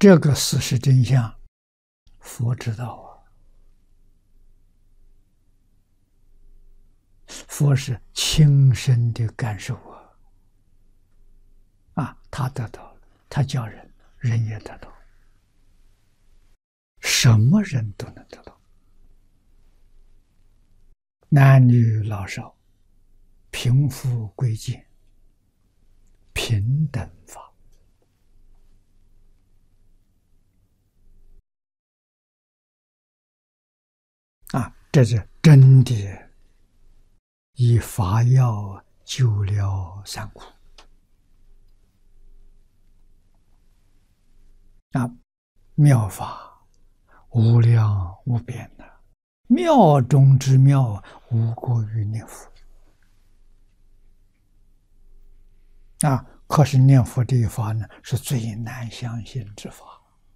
这个事实真相，佛知道啊。佛是亲身的感受他得到了，他叫人，人也得到，什么人都能得到，男女老少，贫富贵贱，平等法。这是真的以法药救了三苦妙法无量无边的，妙中之妙，无过于念佛可是念佛这一法呢，是最难相信之法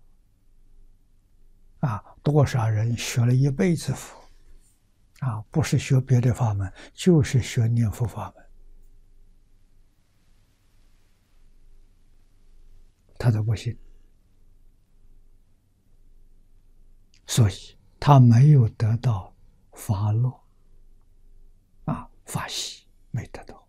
多少人学了一辈子佛不是学别的法门，就是学念佛法门，他都不信，所以他没有得到法乐法喜没得到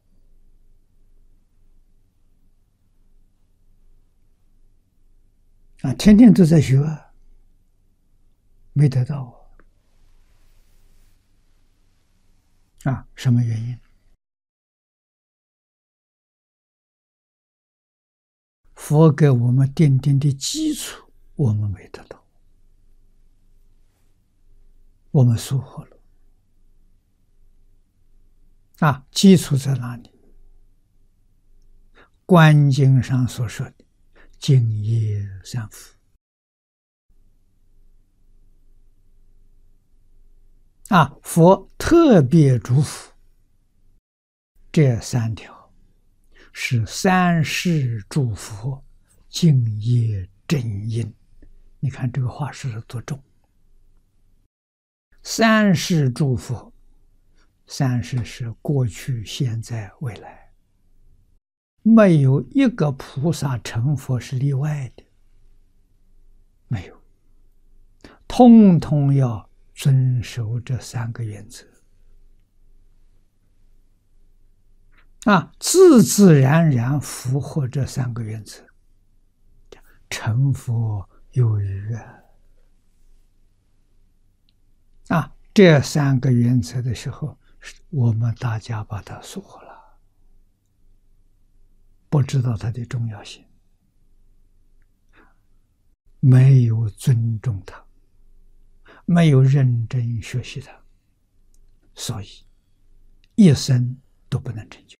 天天都在学没得到什么原因？佛给我们奠定的基础，我们没得到，我们疏忽了基础在哪里？观经上所说的净业三福佛特别嘱咐这三条是三世诸佛净业正因。你看这个话是多重！三世诸佛，三世是过去、现在、未来，没有一个菩萨成佛是例外的，没有，通通要遵守这三个原则自自然然符合这三个原则，成佛有余这三个原则的时候，我们大家把它疏忽了，不知道它的重要性，没有尊重它，没有认真学习它，所以一生都不能成就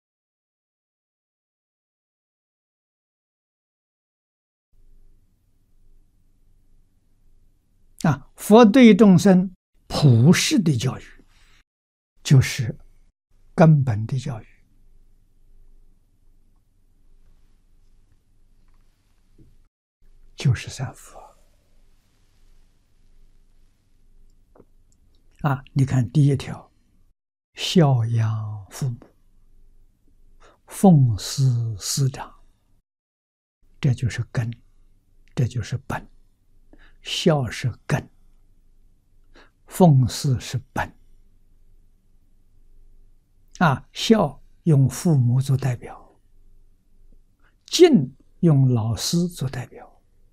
佛对众生普世的教育，就是根本的教育，就是三福你看第一条，孝养父母，奉事师长，这就是根，这就是本。孝是根，奉事是本孝用父母做代表，敬用老师做代表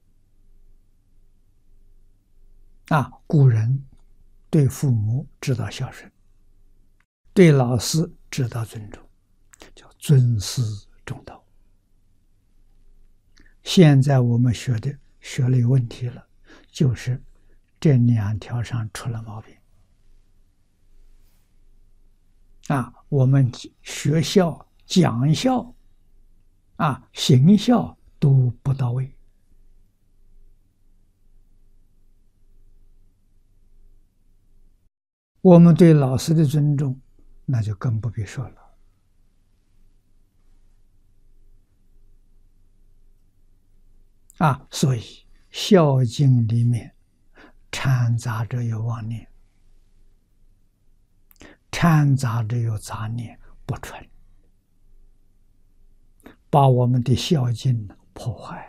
古人对父母知道孝顺，对老师知道尊重，叫尊师重道。现在我们学了有问题了，就是这两条上出了毛病我们学校讲孝行孝都不到位。我们对老师的尊重，那就更不必说了所以《孝经》里面掺杂着有妄念，掺杂着有杂念，不纯，把我们的孝经破坏。